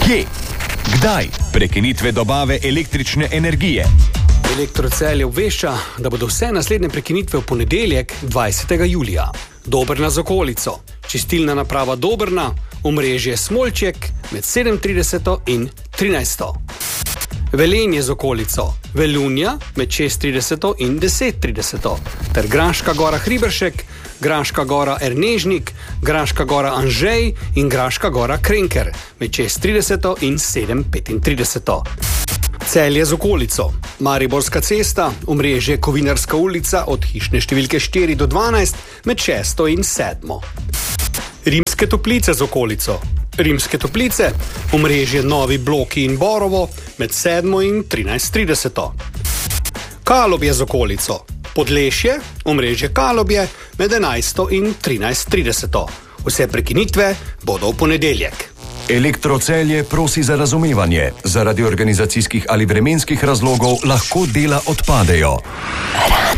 Kje? Kdaj? Prekinitve dobave električne energije. Elektrocelje obvešča, da bodo vse naslednje prekinitve v ponedeljek, 20. julija. Dobrna z okolico, čistilna naprava Dobrna, omrežje Smolček med 7:30 in 13. Velenje z okolico, Velunja med 6:30 in 10:30, ter Graška gora Hriberšek, Graška gora Ernežnik, Graška gora Anžej in Graška gora Krenker med 6:30 in 7:35. Celje z okolico, Mariborska cesta, omrežje Kovinarska ulica od hišne številke 4 do 12 med 6 in 7. Rimske Toplice z okolico, Rimske Toplice, omrežje Novi Bloki in Borovo med 7 in 13:30. Kalobje z okolico, Podlešje, omrežje Kalobje med 11 in 13:30. Vse prekinitve bodo v ponedeljek. Elektrocelje prosi za razumevanje. Zaradi organizacijskih ali vremenskih razlogov lahko dela odpadejo.